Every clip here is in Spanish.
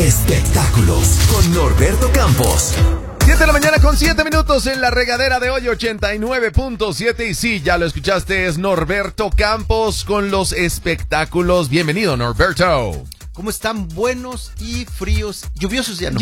Espectáculos con Norberto Campos. 7 de la mañana con 7 minutos en la regadera de hoy 89.7 y sí, ya lo escuchaste, es Norberto Campos con los espectáculos. Bienvenido, Norberto. ¿Cómo están? Buenos y fríos, lluviosos ya no.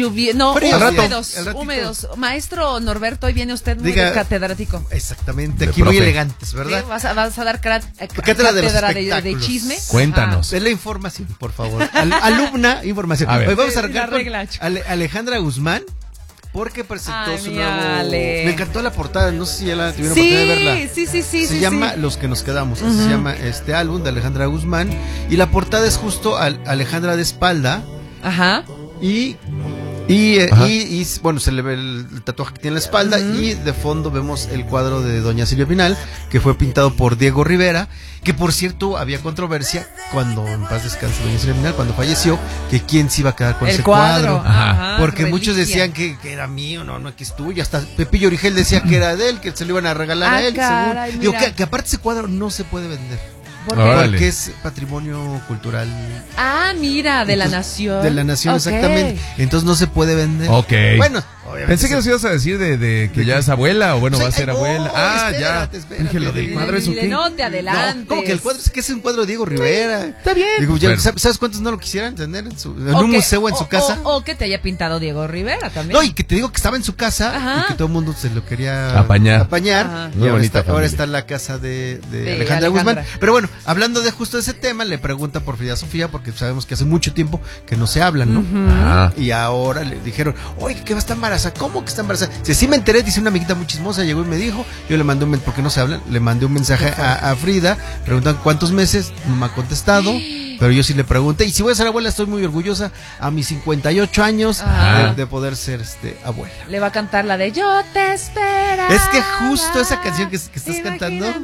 Húmedos. Maestro Norberto, hoy viene usted muy catedrático. Exactamente, aquí muy elegantes, ¿verdad? ¿Sí? ¿Vas a dar cátedra de chisme? Cuéntanos. Es la información, por favor. Alumna, información. Hoy vamos a arrancar con Alejandra Guzmán. Porque presentó su nuevo... Me encantó la portada, no sé si ya la tuvieron oportunidad de verla. Sí. Se llama Los que nos quedamos, así se llama este álbum de Alejandra Guzmán. Y la portada es justo Alejandra de espalda. Ajá. Y bueno, se le ve el tatuaje que tiene en la espalda y de fondo vemos el cuadro de Doña Silvia Pinal, que fue pintado por Diego Rivera, que por cierto había controversia cuando, en paz descanse Doña Silvia Pinal, cuando falleció, que quién se iba a quedar con ese cuadro. Porque muchos decían que era mío, no, que es tuyo. Hasta Pepillo Origel decía que era de él, que se lo iban a regalar a él. Caray, digo, que aparte ese cuadro no se puede vender. Porque es patrimonio cultural. Mira, de la nación. De la nación, exactamente. Entonces no se puede vender. Ok. Bueno, pensé que nos ibas a decir de que ya es abuela o bueno, va a ser abuela. Espérate. Dije lo del cuadro, ¿eso qué? No te adelantes. ¿Cómo que el cuadro? Es que es un cuadro de Diego Rivera. Está bien. Digo, ¿sabes cuántos no lo quisieran tener en un museo o en su casa? O que te haya pintado Diego Rivera también. No, y que te digo que estaba en su casa y que todo el mundo se lo quería apañar. Y ahora está en la casa de Alejandra Guzmán. Pero bueno, hablando de justo ese tema, le pregunta por Frida Sofía, porque sabemos que hace mucho tiempo que no se hablan, ¿no? Y ahora le dijeron, oye, que va a estar embarazada. ¿Cómo que está embarazada? Si sí me enteré, dice una amiguita muy chismosa, llegó y me dijo, yo le mandé un mensaje, porque no se hablan, le mandé un mensaje a Frida, preguntan cuántos meses, no me ha contestado, pero yo sí le pregunté, y si voy a ser abuela, estoy muy orgullosa a mis 58 años de poder ser abuela. Le va a cantar la de Yo te espero. Es que justo esa canción que estás cantando